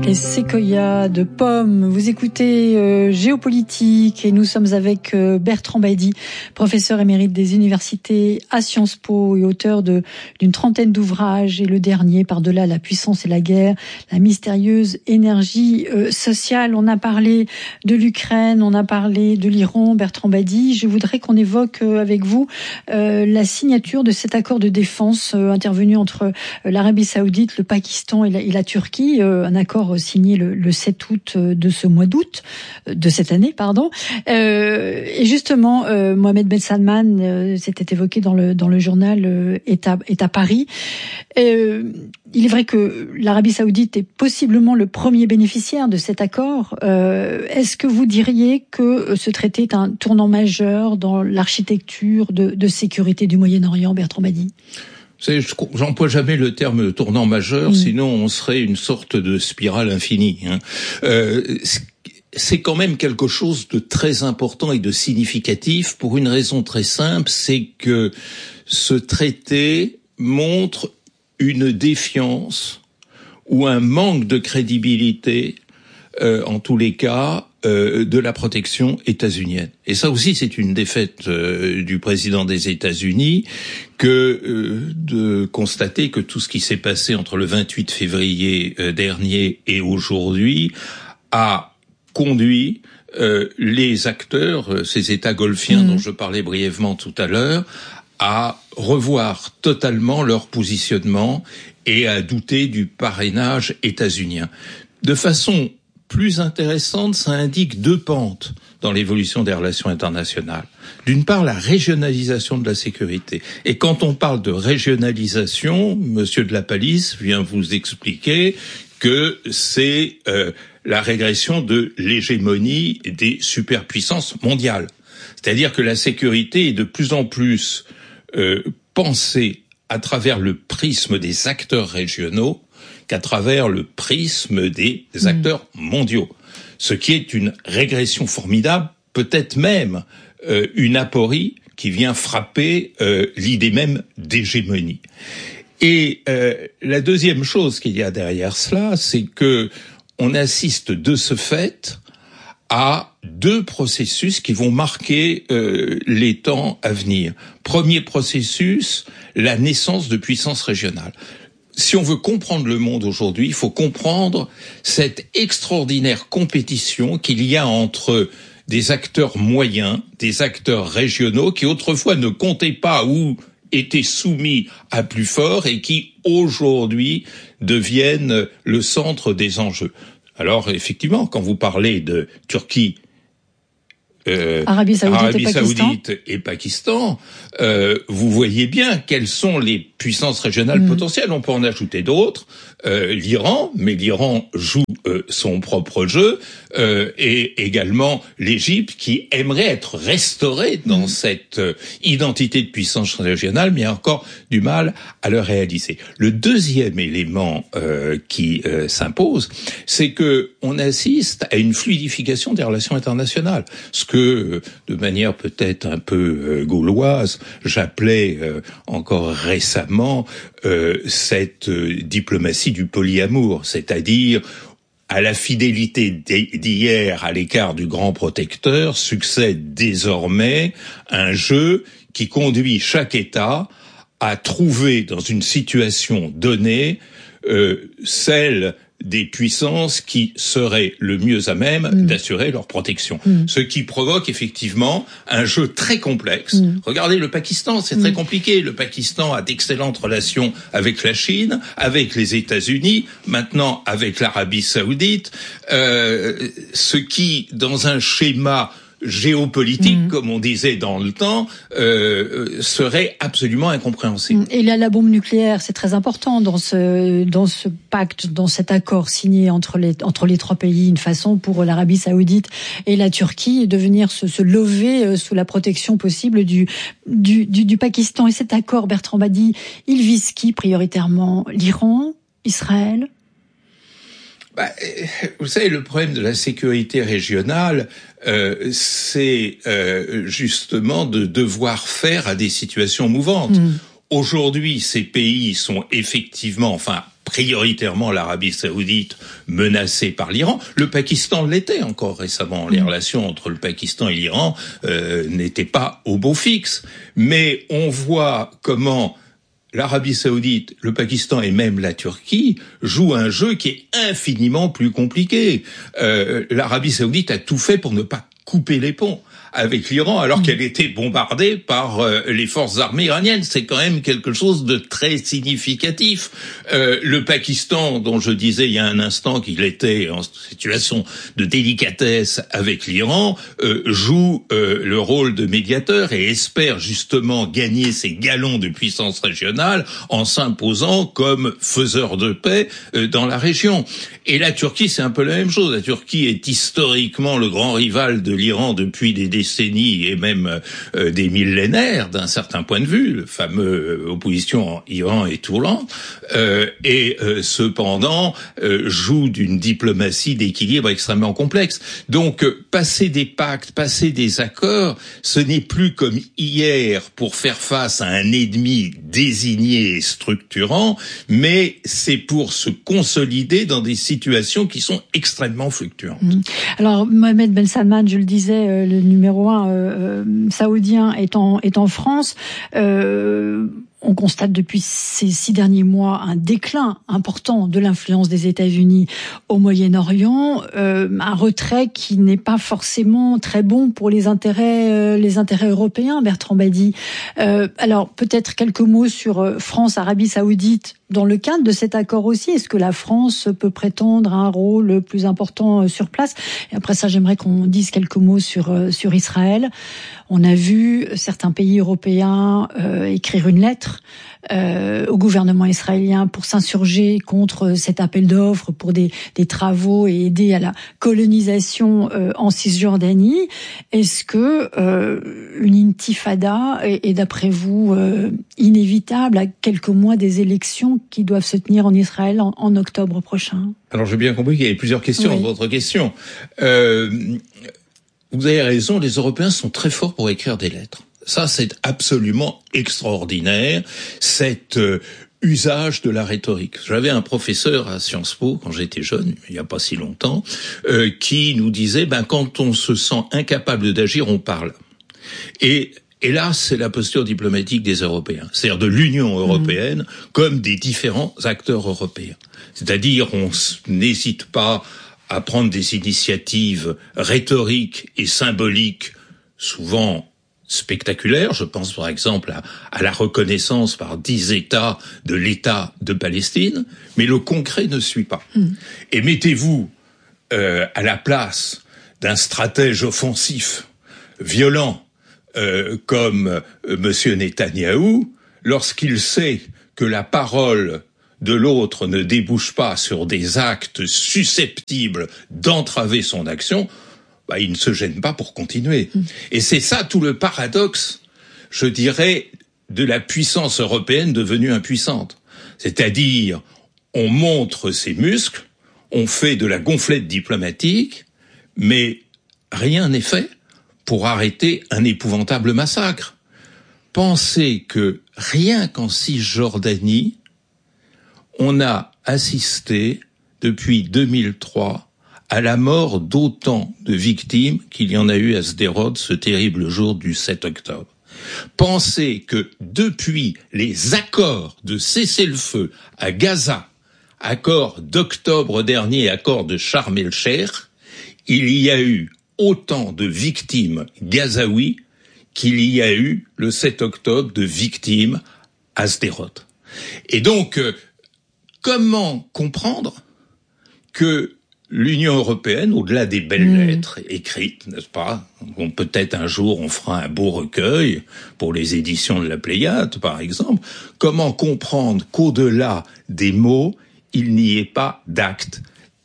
Les séquoias de pommes. Vous écoutez Géopolitique et nous sommes avec Bertrand Badi, professeur émérite des universités à Sciences Po et auteur d'une trentaine d'ouvrages. Et le dernier, Par-delà la puissance et la guerre, la mystérieuse énergie sociale. On a parlé de l'Ukraine, on a parlé de l'Iran. Bertrand Badi, je voudrais qu'on évoque avec vous la signature de cet accord de défense intervenu entre l'Arabie Saoudite, le Pakistan et la Turquie, un accord signé le 7 août de ce mois d'août, de cette année, pardon. Et justement, Mohamed Ben Salman, c'était évoqué dans le journal est à Paris. Il est vrai que l'Arabie Saoudite est possiblement le premier bénéficiaire de cet accord. Est-ce que vous diriez que ce traité est un tournant majeur dans l'architecture de sécurité du Moyen-Orient, Bertrand Badi ? J'emploie jamais le terme tournant majeur, sinon on serait une sorte de spirale infinie. C'est quand même quelque chose de très important et de significatif pour une raison très simple, c'est que ce traité montre une défiance ou un manque de crédibilité, en tous les cas, de la protection états-unienne. Et ça aussi, c'est une défaite du président des États-Unis que de constater que tout ce qui s'est passé entre le 28 février dernier et aujourd'hui a conduit les acteurs, ces États golfiens dont je parlais brièvement tout à l'heure, à revoir totalement leur positionnement et à douter du parrainage états-unien. De façon plus intéressante, ça indique deux pentes dans l'évolution des relations internationales. D'une part, la régionalisation de la sécurité. Et quand on parle de régionalisation, Monsieur de la Palisse vient vous expliquer que c'est la régression de l'hégémonie des superpuissances mondiales. C'est-à-dire que la sécurité est de plus en plus pensée à travers le prisme des acteurs régionaux qu'à travers le prisme des acteurs mondiaux. Ce qui est une régression formidable, peut-être même une aporie qui vient frapper l'idée même d'hégémonie. Et la deuxième chose qu'il y a derrière cela, c'est que on assiste de ce fait à deux processus qui vont marquer les temps à venir. Premier processus, la naissance de puissances régionales. Si on veut comprendre le monde aujourd'hui, il faut comprendre cette extraordinaire compétition qu'il y a entre des acteurs moyens, des acteurs régionaux qui autrefois ne comptaient pas ou étaient soumis à plus fort et qui aujourd'hui deviennent le centre des enjeux. Alors effectivement, quand vous parlez de Turquie, Arabie Saoudite et Pakistan, vous voyez bien quelles sont les puissances régionales potentielles. On peut en ajouter d'autres. L'Iran, mais l'Iran joue son propre jeu, et également l'Égypte qui aimerait être restaurée dans cette identité de puissance régionale, mais a encore du mal à le réaliser. Le deuxième élément qui s'impose, c'est que on assiste à une fluidification des relations internationales. Ce que, de manière peut-être un peu gauloise, j'appelais encore récemment cette diplomatie du polyamour, c'est-à-dire à la fidélité d'hier à l'égard du grand protecteur succède désormais un jeu qui conduit chaque État à trouver dans une situation donnée celle des puissances qui seraient le mieux à même d'assurer leur protection. Ce qui provoque effectivement un jeu très complexe. Regardez le Pakistan, c'est très compliqué. Le Pakistan a d'excellentes relations avec la Chine, avec les États-Unis, maintenant avec l'Arabie Saoudite, ce qui, dans un schéma géopolitique, comme on disait dans le temps, serait absolument incompréhensible. Et là, la bombe nucléaire, c'est très important dans ce pacte, dans cet accord signé entre les trois pays, une façon pour l'Arabie Saoudite et la Turquie de venir se lever sous la protection possible du Pakistan. Et cet accord, Bertrand Badi, il vise qui prioritairement? L'Iran? Israël? Vous savez, le problème de la sécurité régionale, c'est justement de devoir faire à des situations mouvantes. Aujourd'hui, ces pays sont effectivement, prioritairement l'Arabie Saoudite menacée par l'Iran. Le Pakistan l'était encore récemment. Les relations entre le Pakistan et l'Iran n'étaient pas au beau fixe. Mais on voit comment l'Arabie Saoudite, le Pakistan et même la Turquie jouent un jeu qui est infiniment plus compliqué. L'Arabie Saoudite a tout fait pour ne pas couper les ponts avec l'Iran, alors qu'elle était bombardée par les forces armées iraniennes. C'est quand même quelque chose de très significatif. Le Pakistan, dont je disais il y a un instant qu'il était en situation de délicatesse avec l'Iran, joue le rôle de médiateur et espère justement gagner ses galons de puissance régionale en s'imposant comme faiseur de paix dans la région. Et la Turquie, c'est un peu la même chose. La Turquie est historiquement le grand rival de l'Iran depuis des décennies et même des millénaires d'un certain point de vue, le fameux opposition Iran et Touran, et cependant joue d'une diplomatie d'équilibre extrêmement complexe. Donc passer des pactes, passer des accords, ce n'est plus comme hier pour faire face à un ennemi désigné et structurant, mais c'est pour se consolider dans des situations qui sont extrêmement fluctuantes. Alors Mohamed Ben Salman, je le disais, le numéro 1 saoudien est en France. On constate depuis ces 6 derniers mois un déclin important de l'influence des États-Unis au Moyen-Orient, un retrait qui n'est pas forcément très bon pour les intérêts européens, Bertrand Badi. Alors peut-être quelques mots sur France-Arabie Saoudite dans le cadre de cet accord aussi. Est-ce que la France peut prétendre à un rôle plus important sur place? Et après ça, j'aimerais qu'on dise quelques mots sur Israël. On a vu certains pays européens écrire une lettre au gouvernement israélien pour s'insurger contre cet appel d'offres pour des travaux et aider à la colonisation en Cisjordanie. Est-ce que une intifada est d'après vous inévitable à quelques mois des élections qui doivent se tenir en Israël en octobre prochain? Alors j'ai bien compris qu'il y avait plusieurs questions dans votre question. Vous avez raison, les Européens sont très forts pour écrire des lettres. Ça, c'est absolument extraordinaire, cet usage de la rhétorique. J'avais un professeur à Sciences Po, quand j'étais jeune, il n'y a pas si longtemps, qui nous disait, quand on se sent incapable d'agir, on parle. Et là, c'est la posture diplomatique des Européens, c'est-à-dire de l'Union européenne, comme des différents acteurs européens. C'est-à-dire, on n'hésite pas à prendre des initiatives rhétoriques et symboliques, souvent spectaculaires. Je pense par exemple à la reconnaissance par 10 États de l'État de Palestine, mais le concret ne suit pas. Et mettez-vous à la place d'un stratège offensif, violent, comme Monsieur Netanyahou, lorsqu'il sait que la parole de l'autre ne débouche pas sur des actes susceptibles d'entraver son action, il ne se gêne pas pour continuer. Et c'est ça tout le paradoxe, je dirais, de la puissance européenne devenue impuissante. C'est-à-dire, on montre ses muscles, on fait de la gonflette diplomatique, mais rien n'est fait pour arrêter un épouvantable massacre. Pensez que rien qu'en Cisjordanie, on a assisté depuis 2003 à la mort d'autant de victimes qu'il y en a eu à Sderot ce terrible jour du 7 octobre. Pensez que depuis les accords de cessez-le-feu à Gaza, accord d'octobre dernier, accord de Sharm el-Sheikh, il y a eu autant de victimes gazaouis qu'il y a eu le 7 octobre de victimes à Sderot. Et donc, comment comprendre que l'Union européenne, au-delà des belles lettres écrites, n'est-ce pas? Bon, peut-être un jour on fera un beau recueil pour les éditions de la Pléiade, par exemple. Comment comprendre qu'au-delà des mots, il n'y ait pas d'acte?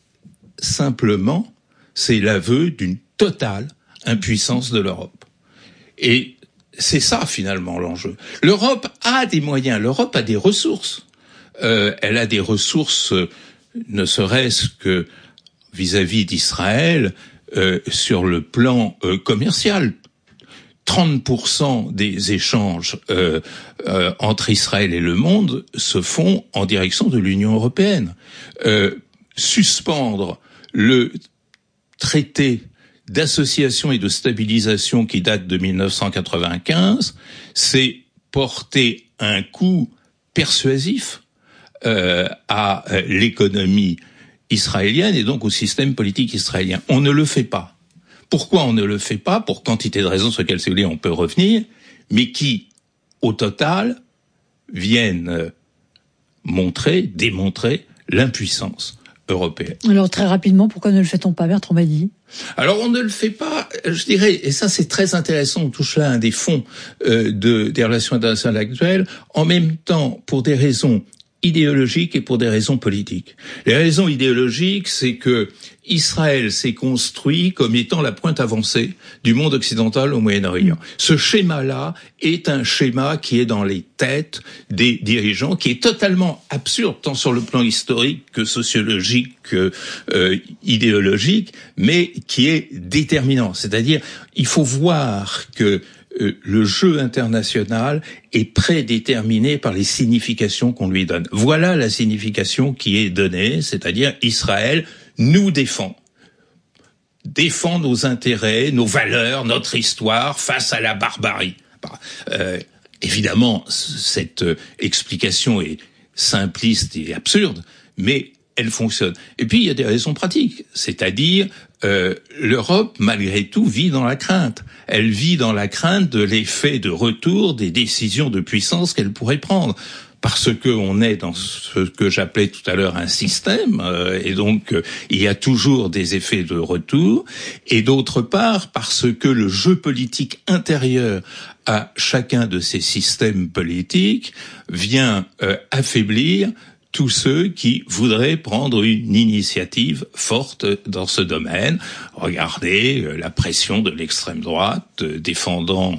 Simplement, c'est l'aveu d'une totale impuissance de l'Europe. Et c'est ça finalement l'enjeu. L'Europe a des moyens, l'Europe a des ressources. Elle a des ressources, ne serait-ce que vis-à-vis d'Israël, sur le plan commercial. 30% des échanges entre Israël et le monde se font en direction de l'Union européenne. Suspendre le traité d'association et de stabilisation qui date de 1995, c'est porter un coup persuasif à l'économie israélienne et donc au système politique israélien. On ne le fait pas. Pourquoi on ne le fait pas? Pour quantité de raisons sur lesquelles, si vous voulez, on peut revenir, mais qui, au total, viennent démontrer l'impuissance européenne. Alors, très rapidement, pourquoi ne le fait-on pas, Bertrand Badi? Alors, on ne le fait pas, je dirais, et ça c'est très intéressant, on touche là un des fonds des relations internationales actuelles, en même temps, pour des raisons idéologiques et pour des raisons politiques. Les raisons idéologiques, c'est que Israël s'est construit comme étant la pointe avancée du monde occidental au Moyen-Orient. Ce schéma-là est un schéma qui est dans les têtes des dirigeants, qui est totalement absurde, tant sur le plan historique que sociologique, que idéologique, mais qui est déterminant. C'est-à-dire, il faut voir que le jeu international est prédéterminé par les significations qu'on lui donne. Voilà la signification qui est donnée, c'est-à-dire Israël nous défend nos intérêts, nos valeurs, notre histoire face à la barbarie. Évidemment, cette explication est simpliste et absurde, mais elle fonctionne. Et puis, il y a des raisons pratiques, c'est-à-dire l'Europe, malgré tout, vit dans la crainte. Elle vit dans la crainte de l'effet de retour des décisions de puissance qu'elle pourrait prendre. Parce que on est dans ce que j'appelais tout à l'heure un système, et donc il y a toujours des effets de retour, et d'autre part parce que le jeu politique intérieur à chacun de ces systèmes politiques vient affaiblir tous ceux qui voudraient prendre une initiative forte dans ce domaine. Regardez la pression de l'extrême droite défendant